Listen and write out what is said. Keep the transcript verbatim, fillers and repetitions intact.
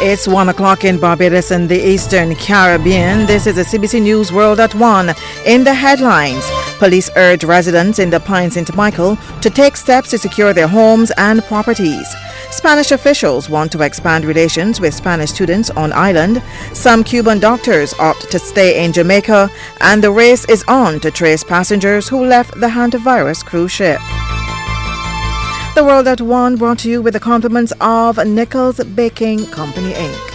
It's one o'clock in Barbados and the Eastern Caribbean. This is a C B C News World at one. In the headlines, police urge residents in the Pine Saint Michael to take steps to secure their homes and properties. Spanish officials want to expand relations with Spanish students on island. Some Cuban doctors opt to stay in Jamaica, and the race is on to trace passengers who left the hantavirus cruise ship. The World at One brought to you with the compliments of Nichols Baking Company, Incorporated.